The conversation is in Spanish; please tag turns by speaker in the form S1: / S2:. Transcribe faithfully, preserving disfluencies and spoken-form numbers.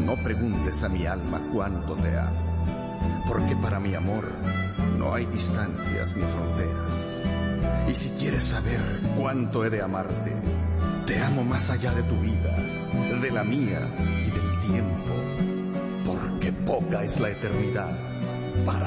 S1: no preguntes a mi alma cuánto te amo, porque para mi amor no hay distancias ni fronteras. Y si quieres saber cuánto he de amarte, te amo más allá de tu vida, de la mía y del tiempo, porque poca es la eternidad para